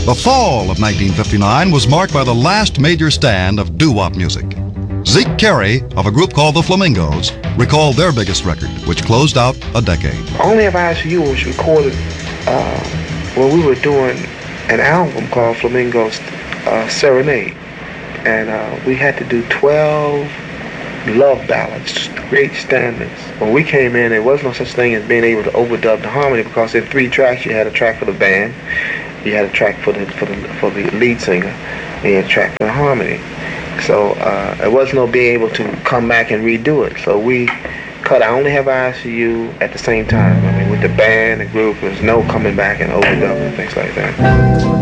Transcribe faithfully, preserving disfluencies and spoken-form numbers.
The fall of nineteen fifty-nine was marked by the last major stand of doo-wop music. Zeke Carey, of a group called the Flamingos, recalled their biggest record, which closed out a decade. Only Have Eyes for You was recorded uh, when we were doing an album called Flamingos uh, Serenade. And uh, we had to do twelve love ballads, great standards. When we came in, there was no such thing as being able to overdub the harmony, because in three tracks you had a track for the band, you had a track for the for the for the lead singer, and you had a track for the harmony. So uh, there was no being able to come back and redo it. So we cut I Only Have Eyes for You at the same time. I mean, with the band, the group, there's no coming back and overdubbing and things like that.